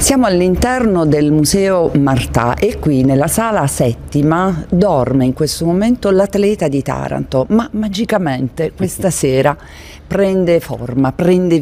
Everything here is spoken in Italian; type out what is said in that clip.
Siamo all'interno del Museo Martà e qui nella sala settima dorme in questo momento l'atleta di Taranto, ma magicamente questa sera prende forma, prende